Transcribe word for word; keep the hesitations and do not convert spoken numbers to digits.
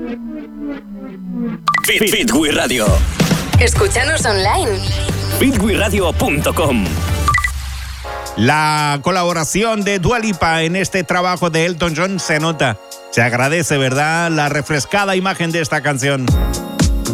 Fit, Fit We Radio. Escúchanos online. fit we radio punto com. La colaboración de Dua Lipa en este trabajo de Elton John se nota. Se agradece, ¿verdad? La refrescada imagen de esta canción.